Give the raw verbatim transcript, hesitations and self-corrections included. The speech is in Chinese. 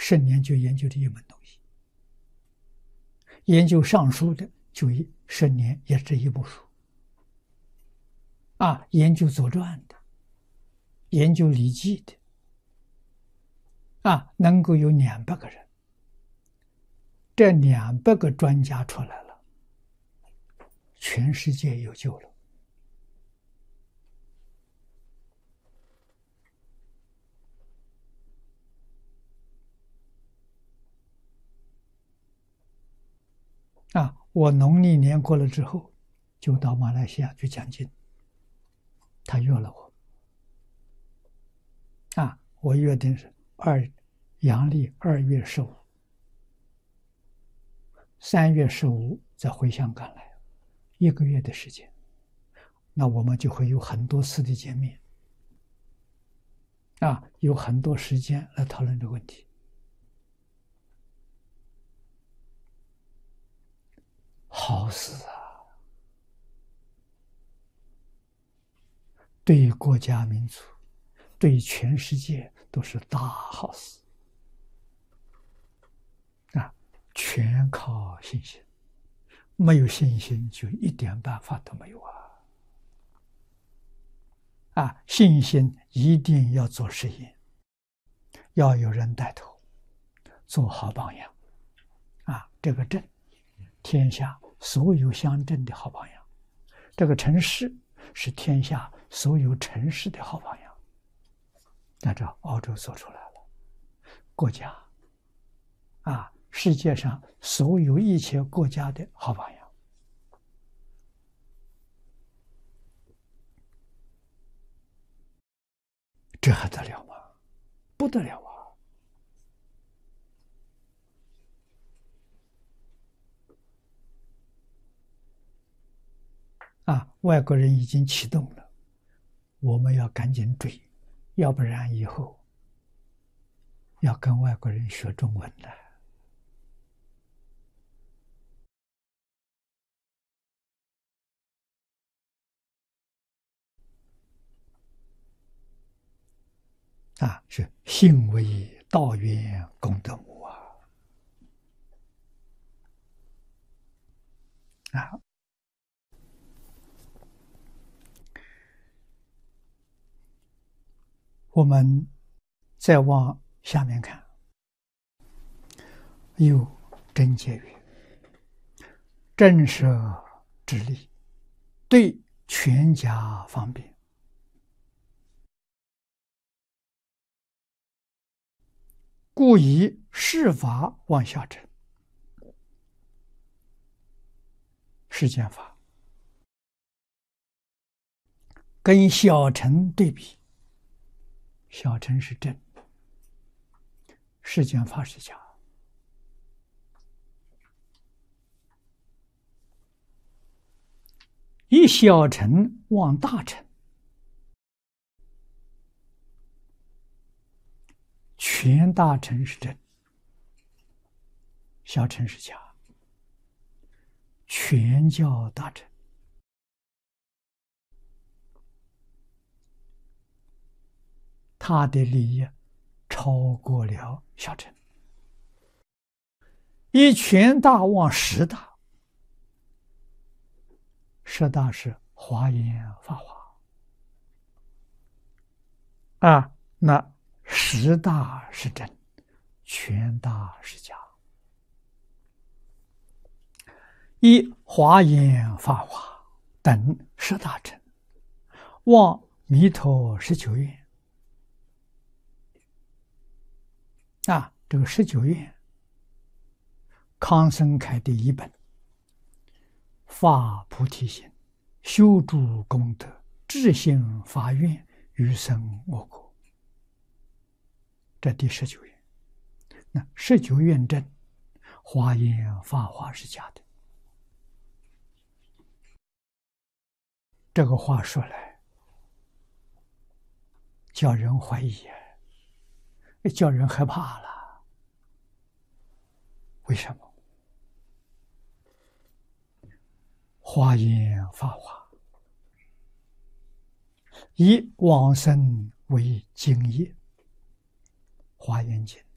十年就研究这一门东西，研究尚书的就一十年也这一部书，啊，研究左传的，研究礼记的，啊，能够有两百个人，这两百个专家出来了，全世界有救了。啊，我农历年过了之后，就到马来西亚去讲经。他约了我，啊，我约定是二阳历二月十五，三月十五再回香港来，一个月的时间，那我们就会有很多次的见面，啊，有很多时间来讨论这个问题。好事啊！对于国家民族，对于全世界都是大好事啊！全靠信心，没有信心就一点办法都没有啊！啊，信心一定要做实验，要有人带头，做好榜样啊！这个镇，天下所有乡镇的好榜样，这个城市是天下所有城市的好榜样。那这澳洲做出来了，国家啊，世界上所有一切国家的好榜样。这还得了吗？不得了啊！啊，外国人已经启动了，我们要赶紧追，要不然以后要跟外国人学中文了。啊，是信为道源功德母啊！啊，我们再往下面看，有真解曰：震慑之力，对全家方便，故以世法往下沉。世间法跟小乘对比，小乘是真，世间法是假。以小乘往大乘，全大乘是真，小乘是假。全教大乘，他的利益超过了小乘。以全大往十大，十大是华严法华啊，那十大是真，全大是假。以华严法华等十大乘，望弥陀十九愿啊，这个十九愿，康生开的一本，发菩提心，修诸功德，至心发愿，余生我国。这第十九愿，那十九愿真，华严法华是假的。这个话说来，叫人怀疑，叫人害怕了。为什么？华严法华以往生为经业，华严经